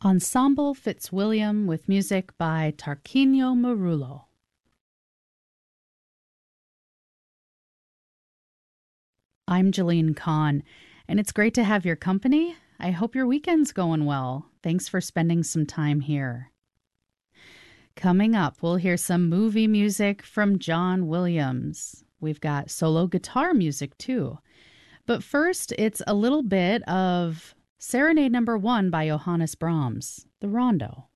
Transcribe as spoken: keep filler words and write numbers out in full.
Ensemble Fitzwilliam with music by Tarquinio Marullo. I'm Jeline Kahn, and it's great to have your company. I hope your weekend's going well. Thanks for spending some time here. Coming up, we'll hear some movie music from John Williams. We've got solo guitar music, too. But first, it's a little bit of Serenade Number One by Johannes Brahms, the Rondo.